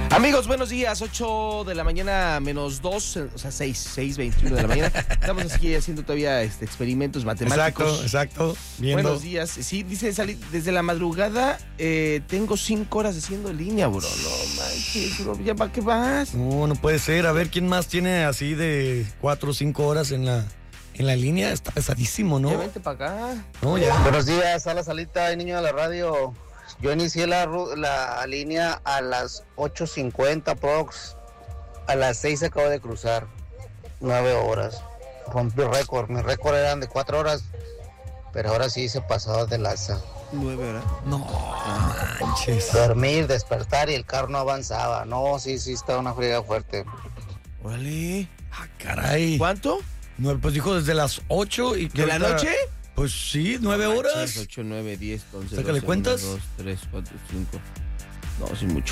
Amigos, buenos días, 8 de la mañana menos 2, o sea 6:21 de la mañana. Estamos aquí haciendo todavía experimentos matemáticos. Exacto. Viendo. Buenos días. Sí, dice salir desde la madrugada, tengo 5 horas haciendo línea, bro. No manches, bro, ¿ya para qué vas? No puede ser. A ver, ¿quién más tiene así de 4 o 5 horas en la línea? Está pesadísimo, ¿no? Ya vente para acá. No, ya. Buenos días, a la salita, niño de la radio. Yo inicié la línea a las 8:50 prox. A las 6 acabo de cruzar. 9 horas. Rompí récord. Mi récord eran de 4 horas. Pero ahora sí se pasó de laza. 9 horas. No manches. Dormir, despertar y el carro no avanzaba. No, sí, está una friega fuerte. Órale. Ah, caray. ¿Cuánto? No, pues dijo desde las 8 y que ¿De la ahorita- noche? Pues sí, 9 horas. 8, 9, 10, 11, Sácale 12, cuentas. 1, 2, 3, 4, 5. No, sí mucho.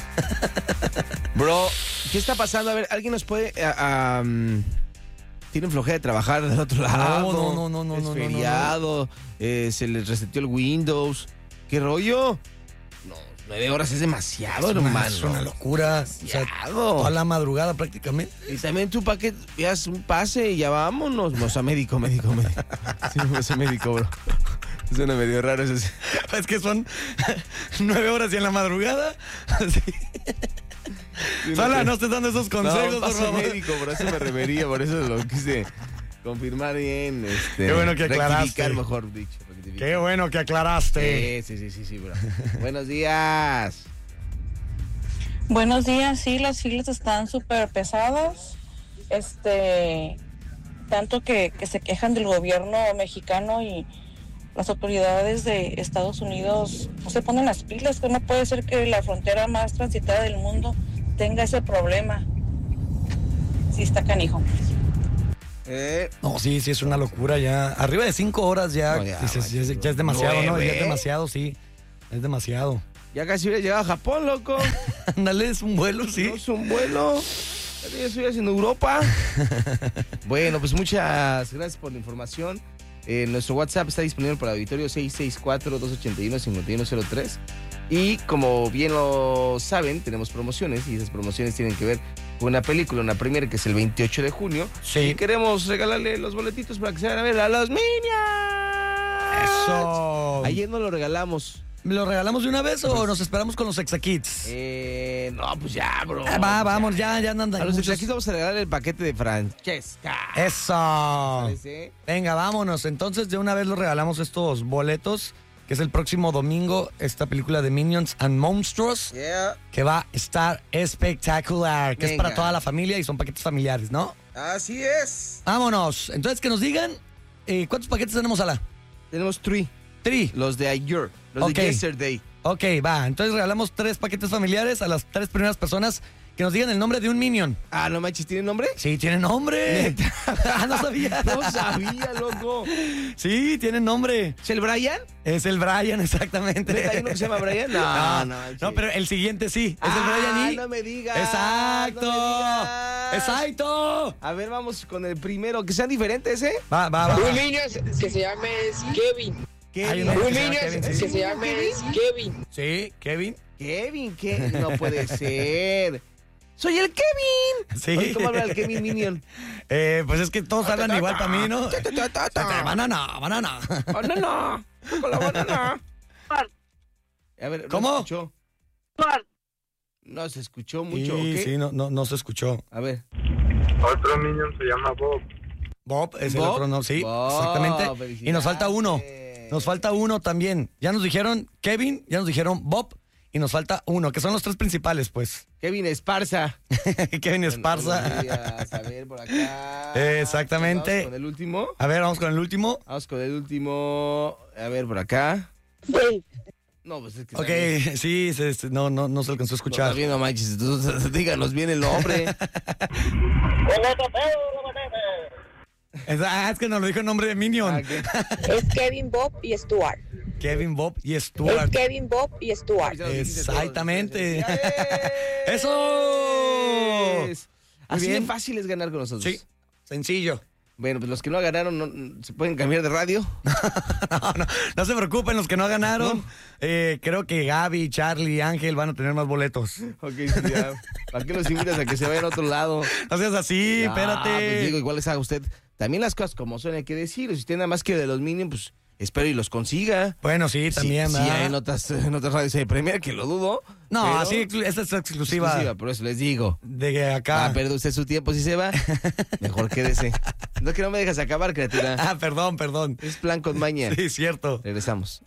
Bro, ¿qué está pasando? A ver, ¿alguien nos puede... tienen flojera de trabajar del otro lado? No, Es no. feriado, se les reseteó el Windows. ¿Qué rollo? No, 9 horas es demasiado, hermano. Es una locura. O sea, Demasiado. toda la madrugada prácticamente. Y también tú para que veas un pase y ya vámonos. O sea, médico. Sí, ese médico, bro. Suena medio raro eso. Sí. Es que son 9 horas y en la madrugada. Sí. Sala, no estés dando esos consejos, no, por pase favor. médico, por eso me refería, por eso lo quise confirmar bien. Qué bueno que aclaraste. Rectificar, mejor dicho. Qué bueno que aclaraste. Sí, bro. Buenos días. Buenos días, sí, las filas están súper pesadas, tanto que se quejan del gobierno mexicano y las autoridades de Estados Unidos no se ponen las pilas, que no puede ser que la frontera más transitada del mundo tenga ese problema. Sí, está canijo. No, sí, es una locura ya. Arriba de 5 horas ya. No, ya, Dices, manches, ya es demasiado, ¿no? Ya 9. es demasiado, sí. Es demasiado. Ya casi hubiera llegado a Japón, loco. Ándale, es un vuelo, sí. No es un vuelo. Ya estoy haciendo Europa. Bueno, pues muchas gracias por la información. Nuestro WhatsApp está disponible para el auditorio 664-281-5103. Y como bien lo saben, tenemos promociones y esas promociones tienen que ver con una película, una premiere que es el 28 de junio. Sí. Y queremos regalarle los boletitos para que se vayan a ver a los Minions. Eso. Ayer no lo regalamos. ¿Lo regalamos de una vez o nos esperamos con los Exakits? No, pues ya, bro. Vamos, ya andan. A los muchos- Exakits vamos a regalar el paquete de Francesca. Eso. ¿Parece? Venga, vámonos. Entonces, de una vez los regalamos estos boletos, que es el próximo domingo, esta película de Minions and Monsters, Yeah. que va a estar espectacular, que es Venga. para toda la familia y son paquetes familiares, ¿no? Así es. Vámonos. Entonces, que nos digan, ¿cuántos paquetes tenemos, Ala? Tenemos 3. 3. Los de ayer. Los Ok. de yesterday. Ok, va. Entonces regalamos 3 paquetes familiares a las 3 primeras personas que nos digan el nombre de un Minion. Ah, no manches, ¿tiene nombre? Sí, tienen nombre. No sabía. No sabía, loco. Sí, tienen nombre. ¿Es el Brian? Es el Brian, exactamente. ¿Neta hay uno que se llama Brian? No, pero el siguiente sí. Es el Brian y... no me digas. ¡Exacto! no me digas. ¡Exacto! A ver, vamos con el primero. ¿Que sean diferentes, eh? Va. Un niño que se llame Kevin. Hay Kevin. uno Un que se llama niño Kevin, que sí. se llame Kevin. Sí, Kevin. Kevin, ¿qué? No puede ser. ¡Soy el Kevin! Sí. Oye, ¿cómo habla el Kevin Minion? Pues es que todos hablan igual para mí, ¿no? Banana. ¡Banana! ¡Con la banana! A ver, ¿Cómo? ¿no se escuchó? No se escuchó mucho, ¿ok? Sí, no se escuchó. A ver. Otro Minion se llama Bob. Bob es el ¿Bob? otro, ¿no? Sí, Bob, exactamente. Y nos falta uno. Nos falta uno también. Ya nos dijeron Kevin, ya nos dijeron Bob y nos falta uno, que son los 3 principales, pues. Kevin Esparza. Kevin Esparza. Buenos días. A ver, por acá. Exactamente. Vamos con el último. A ver, vamos con el último. Vamos con el último. A ver, por acá. Güey. No, pues es que... Ok, también- sí, no se alcanzó a escuchar. Todavía no manches, entonces, díganos bien el nombre. Es que nos lo dijo el nombre de Minion. Ah, ¿qué? Es Kevin, Bob y Stuart. Kevin, Bob y Es Stuart. Kevin, Bob y Stuart. Ya lo dijiste todo. Exactamente. ¡Felicidades! ¡Eso! Así Muy de bien. fácil es ganar con nosotros. Sí, sencillo. Bueno, pues los que no ganaron no, se pueden cambiar de radio. No se preocupen los que no ganaron. Creo que Gaby, Charlie y Ángel van a tener más boletos. Ok, sí, ya. ¿Para qué los invitas a que se vayan a otro lado? No seas así, espérate. Pues digo, igual les haga usted. También las cosas como son, hay que decir. Si usted nada más quiere de los Minions, pues espero y los consiga. Bueno, sí, también. Sí, hay en otras radios de Premier, que lo dudo. No, pero así, esta es exclusiva. por eso les digo. De acá. Ah, perder usted su tiempo si se va. Mejor quédese. No es que no me dejas acabar, criatura. Perdón. Es plan con maña. Sí, cierto. Regresamos.